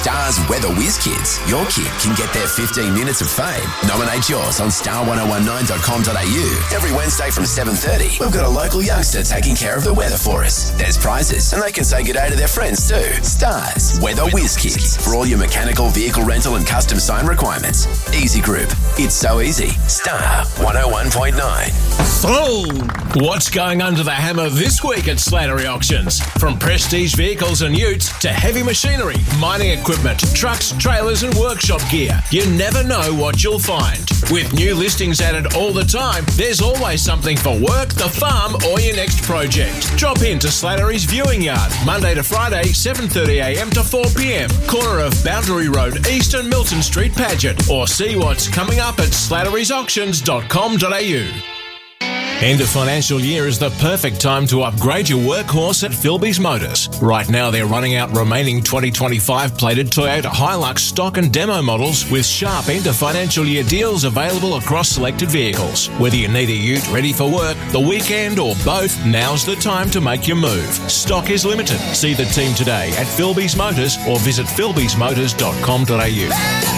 Star's Weather Whiz Kids. Your kid can get their 15 minutes of fame. Nominate yours on star1019.com.au. Every Wednesday from 7:30, we've got a local youngster taking care of the weather for us. There's prizes, and they can say good day to their friends too. Star's Weather Whiz Kids. For all your mechanical, vehicle rental and custom sign requirements. Easy Group. It's so easy. Star 101.9. So, what's going under the hammer this week at Slattery Auctions? From prestige vehicles and utes to heavy machinery, mining equipment, trucks, trailers and workshop gear. You never know what you'll find. With new listings added all the time, there's always something for work, the farm or your next project. Drop in to Slattery's Viewing Yard, Monday to Friday, 7:30am to 4pm, corner of Boundary Road East and Milton Street, Paget, or see what's coming up at slattery'sauctions.com.au. End of financial year is the perfect time to upgrade your workhorse at Philby's Motors. Right now they're running out remaining 2025 plated Toyota Hilux stock and demo models with sharp end of financial year deals available across selected vehicles. Whether you need a ute ready for work, the weekend or both, now's the time to make your move. Stock is limited. See the team today at Philby's Motors or visit philbysmotors.com.au.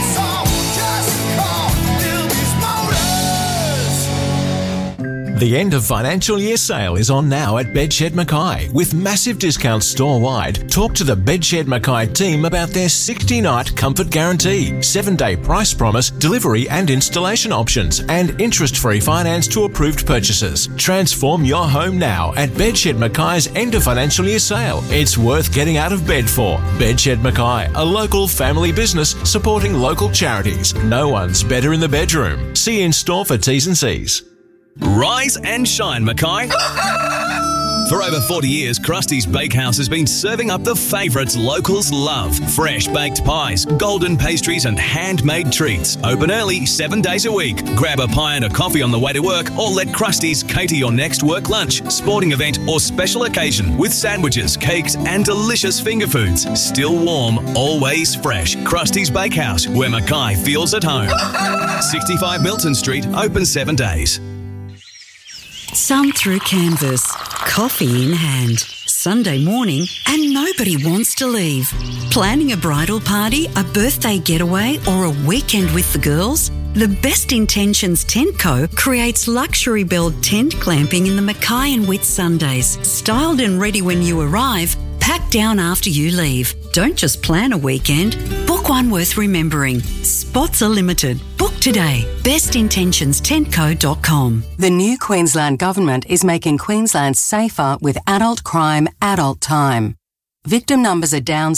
The end of financial year sale is on now at Bedshed Mackay. With massive discounts store-wide, talk to the Bedshed Mackay team about their 60-night comfort guarantee, 7-day price promise, delivery and installation options, and interest-free finance to approved purchases. Transform your home now at Bedshed Mackay's end of financial year sale. It's worth getting out of bed for. Bedshed Mackay, a local family business supporting local charities. No one's better in the bedroom. See you in store for T's and C's. Rise and shine, Mackay. For over 40 years, Krusty's Bakehouse has been serving up the favourites locals love. Fresh baked pies, golden pastries and handmade treats. Open early, 7 days a week. Grab a pie and a coffee on the way to work or let Krusty's cater your next work lunch, sporting event or special occasion with sandwiches, cakes and delicious finger foods. Still warm, always fresh. Krusty's Bakehouse, where Mackay feels at home. 65 Milton Street, open 7 days. Sun through canvas, coffee in hand, Sunday morning and nobody wants to leave. Planning a bridal party, a birthday getaway or a weekend with the girls? The Best Intentions Tent Co. creates luxury build tent glamping in the Mackay and Whitsundays. Styled and ready when you arrive, pack down after you leave. Don't just plan a weekend, book one worth remembering. Spots are limited. Book today. BestIntentionsTentCo.com. The new Queensland Government is making Queensland safer with adult crime, adult time. Victim numbers are down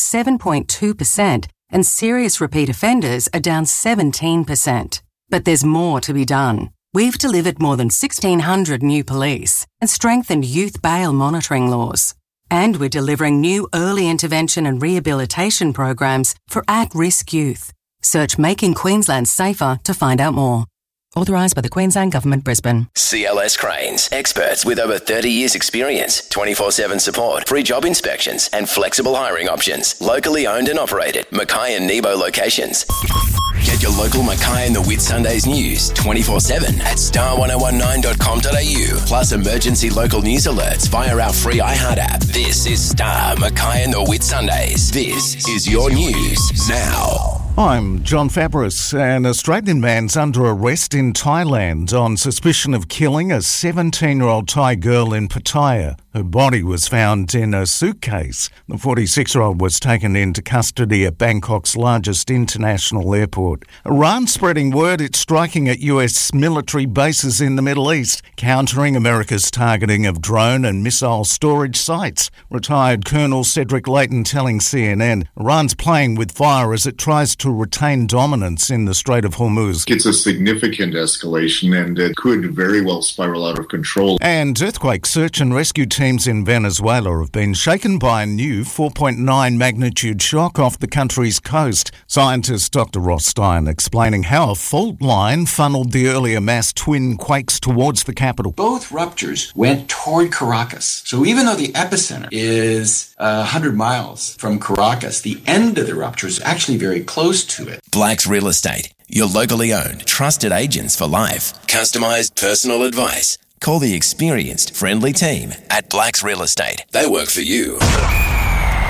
7.2% and serious repeat offenders are down 17%. But there's more to be done. We've delivered more than 1,600 new police and strengthened youth bail monitoring laws. And we're delivering new early intervention and rehabilitation programs for at-risk youth. Search Making Queensland Safer to find out more. Authorised by the Queensland Government, Brisbane. CLS Cranes. Experts with over 30 years experience, 24/7 support, free job inspections and flexible hiring options. Locally owned and operated. Mackay and Nebo locations. Get your local Mackay and the Whitsundays news 24/7 at star1019.com.au. Plus emergency local news alerts via our free iHeart app. This is Star Mackay and the Whitsundays. This is your news now. I'm John Fabris. An Australian man's under arrest in Thailand on suspicion of killing a 17-year-old Thai girl in Pattaya. Her body was found in a suitcase. The 46-year-old was taken into custody at Bangkok's largest international airport. Iran spreading word it's striking at US military bases in the Middle East, countering America's targeting of drone and missile storage sites. Retired Colonel Cedric Layton telling CNN, Iran's playing with fire as it tries to retain dominance in the Strait of Hormuz. It's a significant escalation and it could very well spiral out of control. And earthquake search and rescue teams in Venezuela have been shaken by a new 4.9 magnitude shock off the country's coast. Scientist Dr. Ross Stein explaining how a fault line funneled the earlier mass twin quakes towards the capital. Both ruptures went toward Caracas. So even though the epicenter is 100 miles from Caracas, the end of the rupture is actually very close to it. Black's Real Estate. Your locally owned, trusted agents for life. Customised personal advice. Call the experienced, friendly team at Black's Real Estate. They work for you.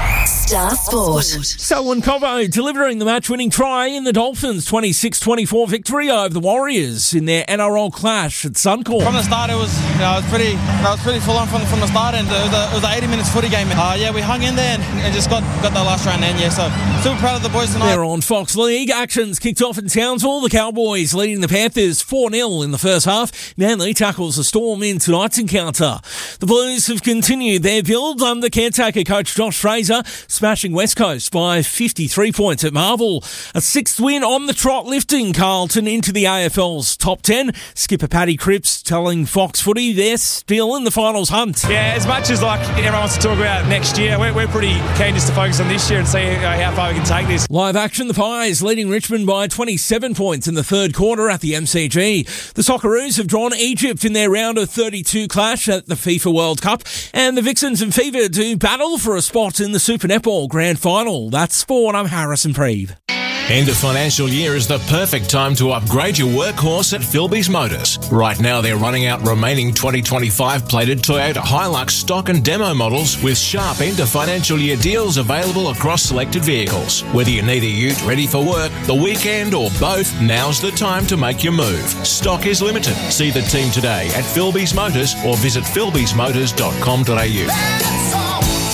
Star Sport. Selwyn Cobbo delivering the match-winning try in the Dolphins' 26-24 victory over the Warriors in their NRL clash at Suncorp. From the start, it was pretty full on from the start, and it was an 80 minutes footy game. We hung in there and just got that last round in. So super proud of the boys tonight. They're on Fox League. Actions kicked off in Townsville. The Cowboys leading the Panthers 4-0 in the first half. Manly tackles the Storm in tonight's encounter. The Blues have continued their build under caretaker coach Josh Fraser, smashing West Coast by 53 points at Marvel. A sixth win on the trot, lifting Carlton into the AFL's top 10. Skipper Paddy Cripps telling Fox Footy they're still in the finals hunt. Yeah, as much as everyone wants to talk about next year, we're pretty keen just to focus on this year and see how far we can take this. Live action, the Pies leading Richmond by 27 points in the third quarter at the MCG. The Socceroos have drawn Egypt in their round of 32 clash at the FIFA World Cup, and the Vixens and Fever do battle for a spot in the Super Netball Grand Final. That's sport. I'm Harrison Preeve. End of financial year is the perfect time to upgrade your workhorse at Philby's Motors. Right now they're running out remaining 2025 plated Toyota Hilux stock and demo models with sharp end of financial year deals available across selected vehicles. Whether you need a ute ready for work, the weekend or both, now's the time to make your move. Stock is limited. See the team today at Philby's Motors or visit philbysmotors.com.au.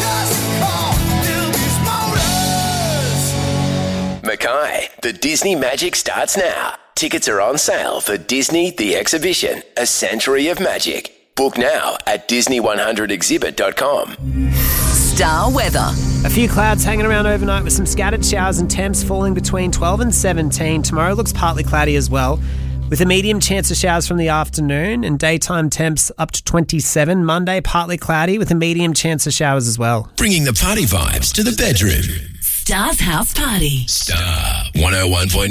Mackay, the Disney Magic starts now. Tickets are on sale for Disney The Exhibition, A Century of Magic. Book now at Disney100exhibit.com. Star weather. A few clouds hanging around overnight with some scattered showers and temps falling between 12 and 17. Tomorrow looks partly cloudy as well, with a medium chance of showers from the afternoon and daytime temps up to 27. Monday, partly cloudy with a medium chance of showers as well. Bringing the party vibes to the bedroom. Star's House Party. Star 101.9.